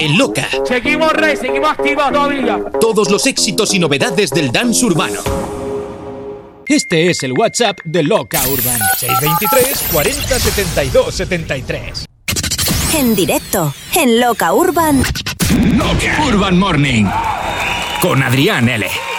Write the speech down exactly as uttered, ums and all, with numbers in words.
en Loca. Seguimos, Rey, seguimos activos todavía. Todos los éxitos y novedades del dance urbano. Este es el WhatsApp de Loca Urban. seis veintitrés, cuarenta, setenta y dos, setenta y tres. En directo, en Loca Urban. Loca Urban Morning. Con Adrián L.